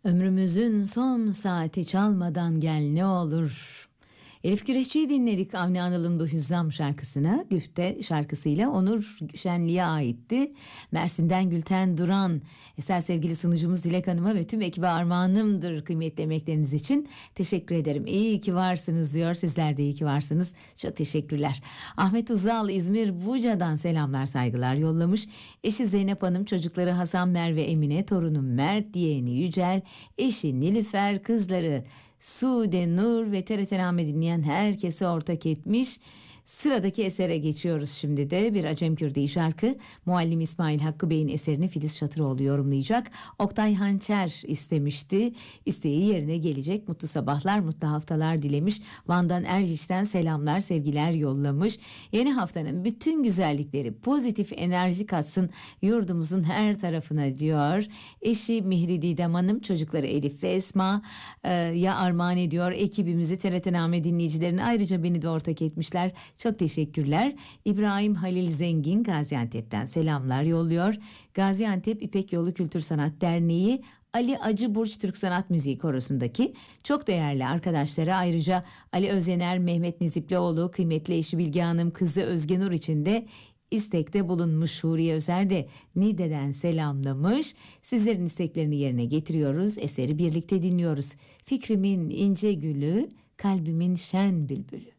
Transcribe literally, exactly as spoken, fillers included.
Ömrümüzün son saati çalmadan gel ne olur. Elif Güreşçi'yi dinledik. Avni Anıl'ın bu Hüzzam şarkısına. Güfte şarkısıyla Onur Şenli'ye aitti. Mersin'den Gülten Duran. Eser sevgili sunucumuz Dilek Hanım'a ve tüm ekibe armağanımdır kıymetli emekleriniz için. Teşekkür ederim. İyi ki varsınız diyor. Sizler de iyi ki varsınız. Çok teşekkürler. Ahmet Uzal İzmir Buca'dan selamlar saygılar yollamış. Eşi Zeynep Hanım, çocukları Hasan, Merve, Emine, torunum Mert, yeğeni Yücel, eşi Nilüfer, kızları Sude, Nur ve T R T Name dinleyen herkese ortak etmiş. Sıradaki esere geçiyoruz şimdi de. Bir Acem Kürdi şarkı. Muallim İsmail Hakkı Bey'in eserini Filiz Çatıroğlu yorumlayacak. Oktay Hançer istemişti. İsteği yerine gelecek. Mutlu sabahlar, mutlu haftalar dilemiş. Van'dan Erciş'ten selamlar, sevgiler yollamış. Yeni haftanın bütün güzellikleri, pozitif enerji katsın yurdumuzun her tarafına diyor. Eşi Mihri Didem Hanım, çocukları Elif ve Esma e, ya armağan ediyor. Ekibimizi, T R T Name dinleyicilerini, ayrıca beni de ortak etmişler. Çok teşekkürler. İbrahim Halil Zengin Gaziantep'ten selamlar yolluyor. Gaziantep İpek Yolu Kültür Sanat Derneği Ali Acı Burç Türk Sanat Müziği Korosu'ndaki çok değerli arkadaşlara, ayrıca Ali Özener, Mehmet Niziplioğlu, kıymetli eşi Bilge Hanım, kızı Özge Nur için de istekte bulunmuş. Huriye Özer de Niğde'den selamlamış. Sizlerin isteklerini yerine getiriyoruz. Eseri birlikte dinliyoruz. Fikrimin ince gülü, kalbimin şen bülbülü.